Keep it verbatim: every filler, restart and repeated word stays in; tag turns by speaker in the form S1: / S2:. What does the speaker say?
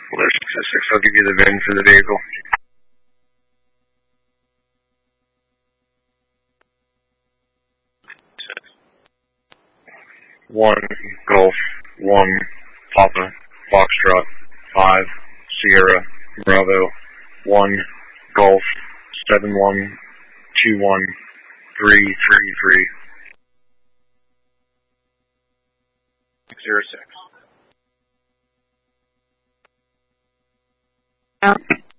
S1: Well, there's six six. I'll give you the V I N for the vehicle. One Golf, one Papa, Foxtrot, five Sierra, Bravo, one Golf, seven one two one three three three. Zero six.
S2: Oh.